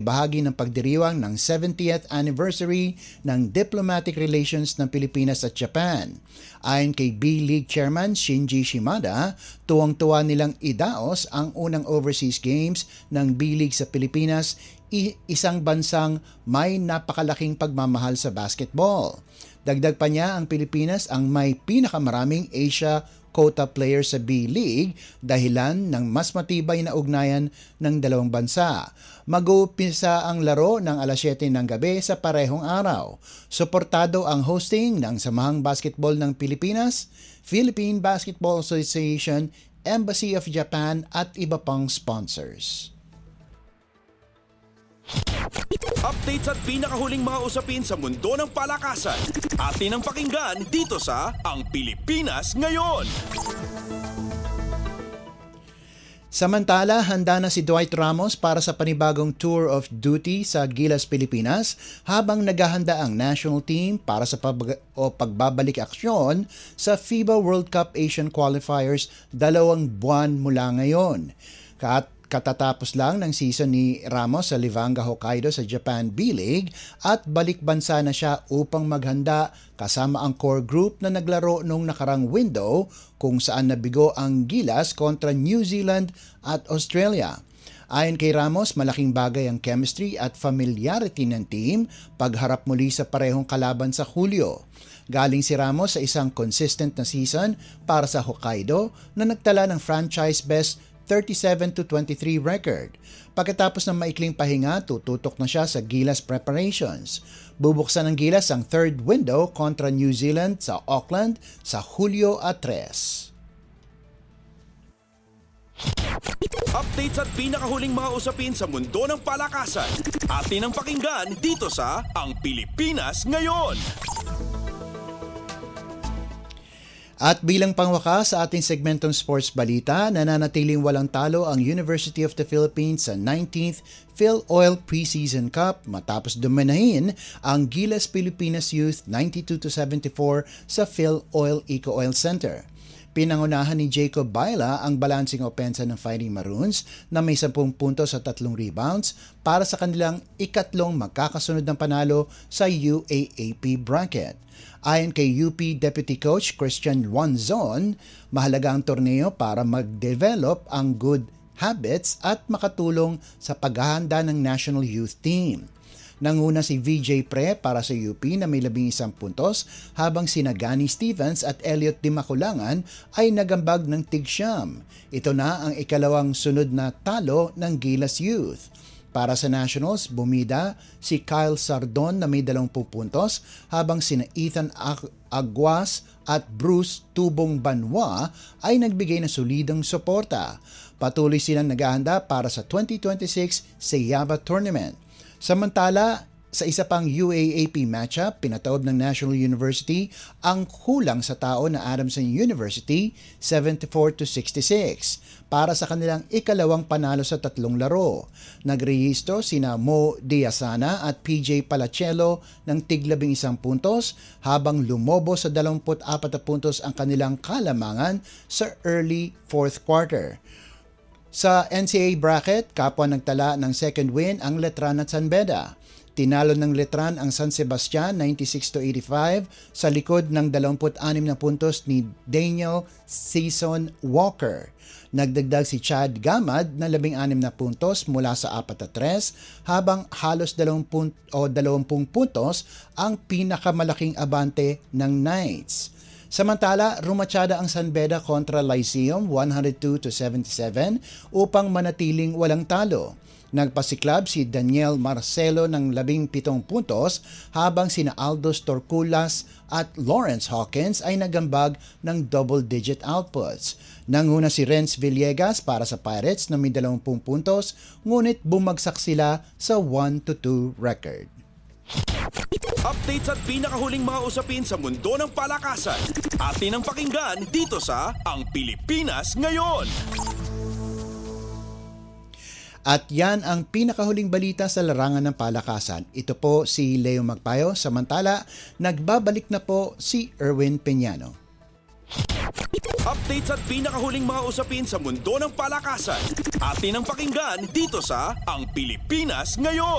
bahagi ng pagdiriwang ng 70th anniversary ng diplomatic relations ng Pilipinas at Japan. Ayon kay B-League Chairman Shinji Shimada, tuwang-tuwa nilang idaos ang unang overseas games ng B-League sa Pilipinas, isang bansang may napakalaking pagmamahal sa basketball. Dagdag pa niya, ang Pilipinas ang may pinakamaraming Asia quota player sa B-League dahilan ng mas matibay na ugnayan ng dalawang bansa. Mag-uumpisa ang laro ng alas 7 ng gabi sa parehong araw. Suportado ang hosting ng Samahang Basketball ng Pilipinas, Philippine Basketball Association, Embassy of Japan at iba pang sponsors. Updates at pinakahuling mga usapin sa mundo ng palakasan. Atin ang pakinggan dito sa Ang Pilipinas Ngayon. Samantala, handa na si Dwight Ramos para sa panibagong tour of duty sa Gilas, Pilipinas habang naghahanda ang national team para sa pagbabalik aksyon sa FIBA World Cup Asian Qualifiers 2 buwan mula ngayon. Katatapos lang ng season ni Ramos sa Livanga, Hokkaido sa Japan B-League at balik bansa na siya upang maghanda kasama ang core group na naglaro nung nakarang window kung saan nabigo ang Gilas kontra New Zealand at Australia. Ayon kay Ramos, malaking bagay ang chemistry at familiarity ng team pagharap muli sa parehong kalaban sa Hulyo. Galing si Ramos sa isang consistent na season para sa Hokkaido na nagtala ng franchise best 37-23 record. Pagkatapos ng maikling pahinga, tututok na siya sa Gilas preparations. Bubuksan ng Gilas ang third window kontra New Zealand sa Auckland sa Hulyo 3. Updates at pinakahuling mga usapin sa mundo ng palakasan. Atin ang pakinggan dito sa Ang Pilipinas Ngayon. At bilang pangwakas sa ating segmentong sports balita, nananatiling walang talo ang University of the Philippines sa 19th PhilOil Preseason Cup matapos dominahin ang Gilas Pilipinas Youth 92-74 sa PhilOil Eco-Oil Center. Pinangunahan ni Jacob Baila ang balancing opensa ng Fighting Maroons na may 10 puntos at 3 rebounds para sa kanilang ikatlong magkakasunod ng panalo sa UAAP bracket. Ayon kay UP Deputy Coach Christian Juanzon, mahalaga ang torneo para mag-develop ang good habits at makatulong sa paghahanda ng National Youth Team. Nanguna si VJ Pre para sa UP na may 11 puntos habang sina Gani Stevens at Elliot Di Maculangan ay nagambag ng tig-siyam. Ito na ang ikalawang sunod na talo ng Gilas Youth. Para sa Nationals, bumida si Kyle Sardon na may 20 puntos habang sina Ethan Aguas at Bruce Tubong Banwa ay nagbigay ng solidang suporta. Patuloy silang naghahanda para sa 2026 Sayaba Tournament. Samantala, sa isa pang UAAP matchup, pinataob ng National University ang kulang sa tao na Adamson University 74-66 para sa kanilang ikalawang panalo sa 3 laro. Nagrehistro sina Mo Diazana at PJ Palachelo ng tig-11 puntos habang lumobo sa 24 na puntos ang kanilang kalamangan sa early fourth quarter. Sa NCAA bracket, kapwa nagtala ng second win ang Letran at San Beda. Tinalo ng Letran ang San Sebastian 96-85 sa likod ng 26 na puntos ni Daniel Season Walker. Nagdagdag si Chad Gamad na 16 na puntos mula sa 4-3 habang halos 20 puntos ang pinakamalaking abante ng Knights. Samantala, rumatsyada ang San Beda kontra Lyceum 102-77 upang manatiling walang talo. Nagpasiklab si Daniel Marcelo ng 17 puntos habang sina Aldos Torculas at Lawrence Hawkins ay nagambag ng double-digit outputs. Nanguna si Renz Villegas para sa Pirates na may 20 puntos, ngunit bumagsak sila sa 1-2 record. Updates at pinakahuling mga usapin sa mundo ng palakasan. Atin ang pakinggan dito sa Ang Pilipinas Ngayon. At yan ang pinakahuling balita sa larangan ng palakasan. Ito po si Leo Magpayo. Samantala, nagbabalik na po si Erwin Peñano. Updates at pinakahuling mga usapin sa mundo ng palakasan. Atin ang pakinggan dito sa Ang Pilipinas Ngayon.